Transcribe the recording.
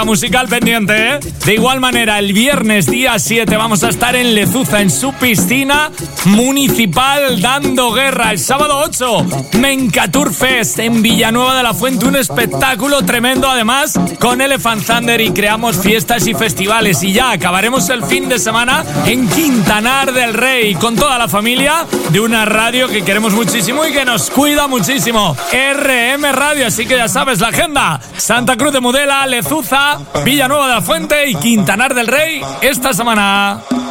agenda musical pendiente, ¿eh? De igual manera, el viernes día 7 vamos a estar en Lezuza, en su piscina municipal, dando guerra. El sábado 8, Mencatur Fest en Villanueva de la Fuente, un espectáculo tremendo, además, con Elephant Thunder, y creamos fiestas y festivales. Y ya acabaremos el fin de semana en Quintanar del Rey, con toda la familia de una radio que queremos muchísimo y que nos cuida muchísimo, RM Radio. Así que ya sabes, la agenda: Santa Cruz de Mudela, Lezuza, Villanueva de la Fuente y Quintanar del Rey esta semana.